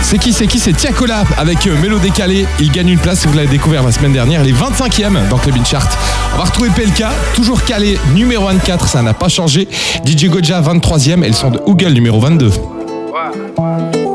C'est qui C'est Tiakola avec Mélo Décalé. Il gagne une place, vous l'avez découvert la semaine dernière. Il est 25e dans Club In Chart. On va retrouver PLK, toujours calé, numéro 24, ça n'a pas changé. DJ Goja, 23e, et le son de Google, numéro 22. Ouais.